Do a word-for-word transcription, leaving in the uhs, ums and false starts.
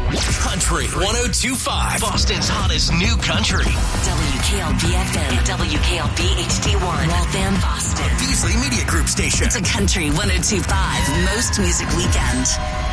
Country one oh two point five, Boston's hottest new country. W K L B F M, W K L B H D one, Waltham, Boston. Beasley Media Group station. It's a Country one oh two point five most music weekend.